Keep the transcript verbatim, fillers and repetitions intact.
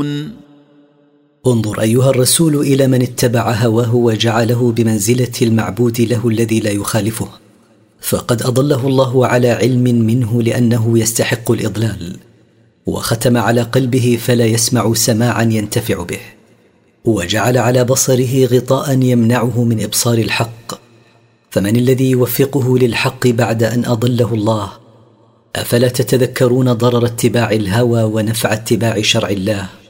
انظر أيها الرسول إلى من اتبع هواه وجعله بمنزلة المعبود له الذي لا يخالفه، فقد أضله الله على علم منه لأنه يستحق الإضلال، وختم على قلبه فلا يسمع سماعا ينتفع به، وجعل على بصره غطاء يمنعه من إبصار الحق. فمن الذي يوفقه للحق بعد أن أضله الله؟ أفلا تتذكرون ضرر اتباع الهوى ونفع اتباع شرع الله؟